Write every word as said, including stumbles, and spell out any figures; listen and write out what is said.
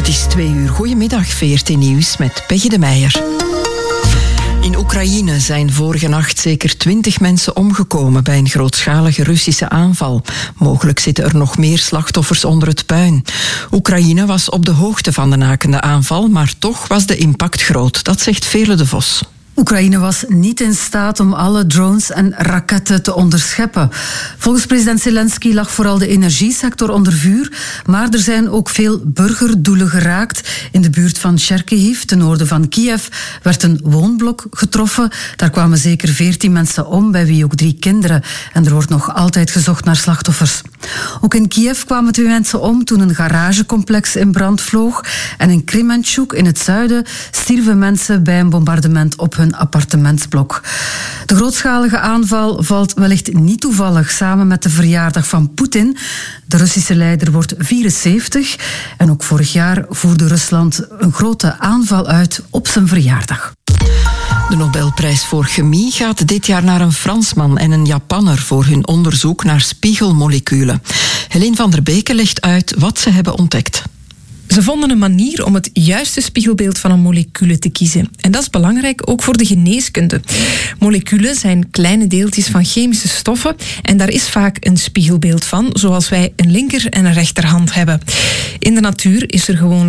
Het is twee uur. Goedemiddag, V R T Nieuws met Peggy de Meijer. In Oekraïne zijn vorige nacht zeker twintig mensen omgekomen bij een grootschalige Russische aanval. Mogelijk zitten er nog meer slachtoffers onder het puin. Oekraïne was op de hoogte van de nakende aanval, maar toch was de impact groot. Dat zegt Veerle de Vos. Oekraïne was niet in staat om alle drones en raketten te onderscheppen. Volgens president Zelensky lag vooral de energiesector onder vuur, maar er zijn ook veel burgerdoelen geraakt. In de buurt van Chernihiv, ten noorden van Kiev, werd een woonblok getroffen. Daar kwamen zeker veertien mensen om, bij wie ook drie kinderen. En er wordt nog altijd gezocht naar slachtoffers. Ook in Kiev kwamen twee mensen om toen een garagecomplex in brand vloog. En in Kremenchuk in het zuiden stierven mensen bij een bombardement op hun appartementsblok. De grootschalige aanval valt wellicht niet toevallig samen met de verjaardag van Poetin. De Russische leider wordt vierenzeventig en ook vorig jaar voerde Rusland een grote aanval uit op zijn verjaardag. De Nobelprijs voor chemie gaat dit jaar naar een Fransman en een Japanner voor hun onderzoek naar spiegelmoleculen. Helene van der Beke legt uit wat ze hebben ontdekt. Ze vonden een manier om het juiste spiegelbeeld van een molecule te kiezen. En dat is belangrijk ook voor de geneeskunde. Moleculen zijn kleine deeltjes van chemische stoffen en daar is vaak een spiegelbeeld van, zoals wij een linker- en een rechterhand hebben. In de natuur is er gewoon